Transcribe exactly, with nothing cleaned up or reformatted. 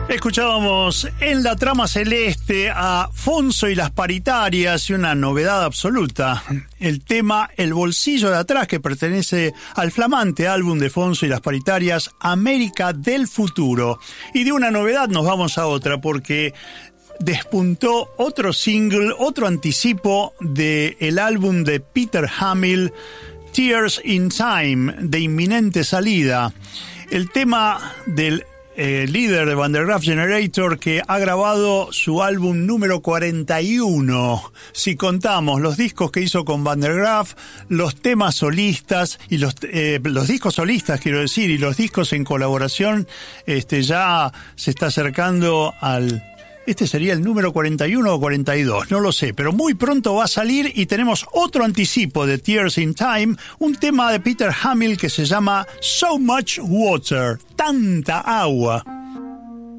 Escuchábamos en la trama celeste a Fonso y las Paritarias y una novedad absoluta, el tema El bolsillo de atrás, que pertenece al flamante álbum de Fonso y las Paritarias, América del Futuro. Y de una novedad nos vamos a otra, porque despuntó otro single, otro anticipo del álbum de Peter Hamill, Tears in Time, de inminente salida. El tema del Eh, líder de Van der Graaf Generator, que ha grabado su álbum número cuarenta y uno. Si contamos los discos que hizo con Van der Graaf, los temas solistas y los eh, los discos solistas, quiero decir, y los discos en colaboración, este ya se está acercando al... Este sería el número cuarenta y uno o cuarenta y dos, no lo sé, pero muy pronto va a salir y tenemos otro anticipo de Tears in Time, un tema de Peter Hamill que se llama So Much Water, tanta agua.